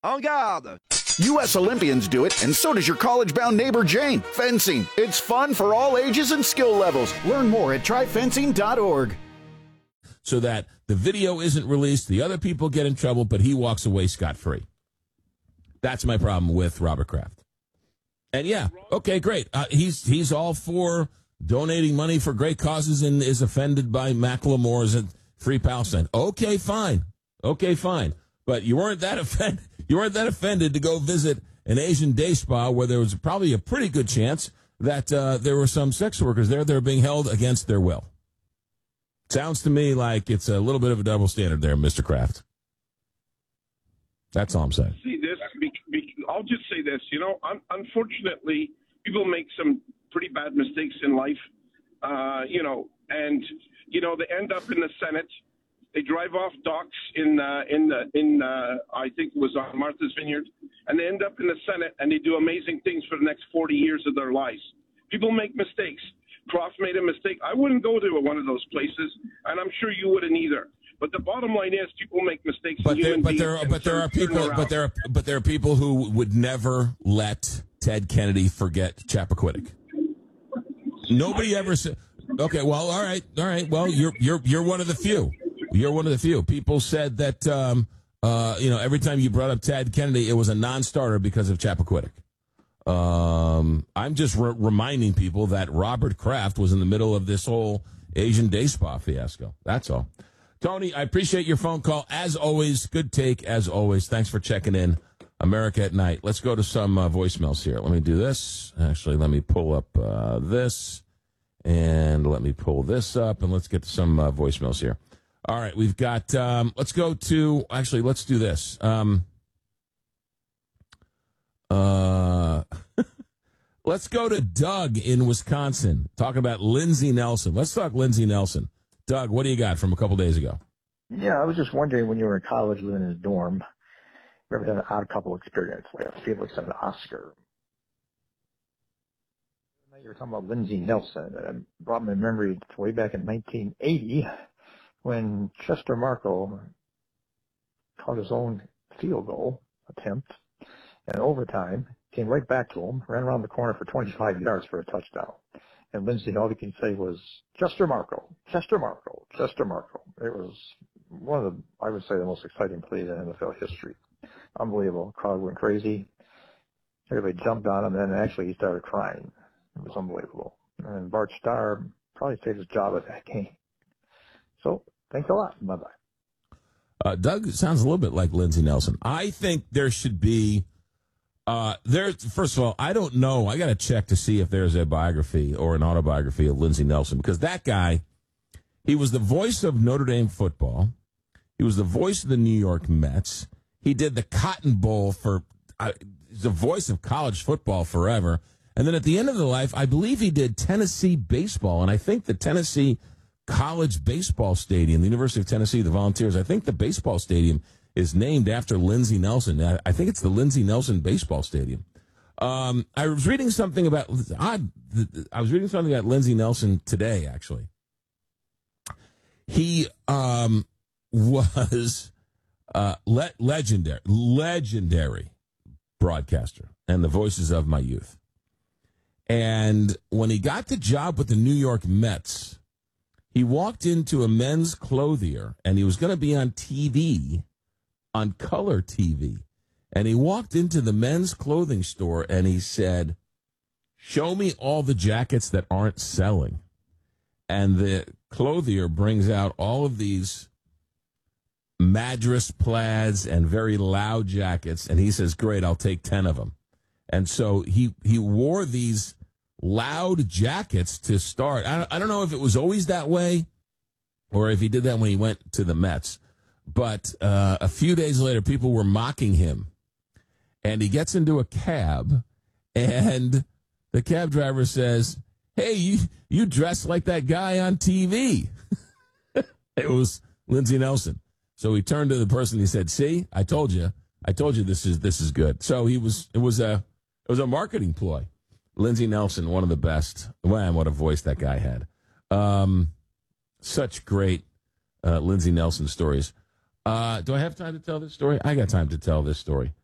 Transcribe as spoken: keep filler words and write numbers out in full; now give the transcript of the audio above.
En garde! U S Olympians do it, and so does your college-bound neighbor Jane. Fencing. It's fun for all ages and skill levels. Learn more at try fencing dot org. So that the video isn't released, the other people get in trouble, but he walks away scot-free. That's my problem with Robert Kraft. And yeah, okay, great. Uh, he's he's all for donating money for great causes and is offended by Macklemore's and Free Palestine. Okay, fine. Okay, fine. But you weren't that offended. You weren't that offended to go visit an Asian day spa where there was probably a pretty good chance that uh, there were some sex workers there that are being held against their will. Sounds to me like it's a little bit of a double standard there, Mister Kraft. That's all I'm saying. See this? I'll just say this. You know, un- unfortunately, people make some pretty bad mistakes in life. Uh, you know, and you know they end up in the Senate. They drive off docks in uh, in the in uh, I think it was on Martha's Vineyard, and they end up in the Senate and they do amazing things for the next forty years of their lives. People make mistakes. Croft made a mistake. I wouldn't go to one of those places, and I'm sure you wouldn't either. But the bottom line is, people make mistakes. But there, but there, are, but there are people, but there are, but there are people who would never let Ted Kennedy forget Chappaquiddick. Nobody ever said. Okay, well, all right, all right. Well, you're you're you're one of the few. You're one of the few. People said that, um, uh, you know, every time you brought up Ted Kennedy, it was a non-starter because of Chappaquiddick. Um, I'm just re- reminding people that Robert Kraft was in the middle of this whole Asian day spa fiasco. That's all. Tony, I appreciate your phone call. As always, good take, as always. Thanks for checking in. America at Night. Let's go to some uh, voicemails here. Let me do this. Actually, let me pull up uh, this. And let me pull this up, and let's get to some uh, voicemails here. All right, we've got, um, let's go to, actually, let's do this. Um, uh, let's go to Doug in Wisconsin, talking about Lindsey Nelson. Let's talk Lindsey Nelson. Doug, what do you got from a couple days ago? Yeah, I was just wondering, when you were in college living in a dorm, you ever had an odd couple experience, like a Felix and an Oscar? You were talking about Lindsey Nelson, and it brought me memory way back in nineteen eighty, when Chester Marco caught his own field goal attempt in overtime, came right back to him, ran around the corner for twenty-five yards for a touchdown. And Lindsey, all he could say was, Chester Marco, Chester Marco, Chester Marco. It was one of the, I would say, the most exciting plays in N F L history. Unbelievable. The crowd went crazy. Everybody jumped on him, and then actually he started crying. It was unbelievable. And Bart Starr probably saved his job at that game. So, thanks a lot. Bye-bye. Uh, Doug sounds a little bit like Lindsey Nelson. I think there should be, uh, there's, first of all, I don't know. I got to check to see if there's a biography or an autobiography of Lindsey Nelson, because that guy, he was the voice of Notre Dame football. He was the voice of the New York Mets. He did the Cotton Bowl for, uh, he's the voice of college football forever. And then at the end of the life, I believe he did Tennessee baseball. And I think the Tennessee College Baseball Stadium, the University of Tennessee, the Volunteers, I think the baseball stadium is named after Lindsey Nelson. I think it's the Lindsey Nelson Baseball Stadium. Um, I was reading something about, odd, I was reading something about Lindsey Nelson today, actually. He um, was uh, le- legendary, legendary broadcaster and the voices of my youth. And when he got the job with the New York Mets, he walked into a men's clothier, and he was going to be on T V, on color T V. And he walked into the men's clothing store, and he said, show me all the jackets that aren't selling. And the clothier brings out all of these Madras plaids and very loud jackets, and he says, great, I'll take ten of them. And so he, he wore these loud jackets to start. I don't, I don't know if it was always that way or if he did that when he went to the Mets. But uh, a few days later, people were mocking him. And he gets into a cab, and the cab driver says, hey, you, you dress like that guy on T V. It was Lindsey Nelson. So he turned to the person, he said, see, I told you. I told you this is this is good. So he was it was a it was a marketing ploy. Lindsey Nelson, one of the best. Man, what a voice that guy had. Um, such great uh, Lindsey Nelson stories. Uh, do I have time to tell this story? I got time to tell this story.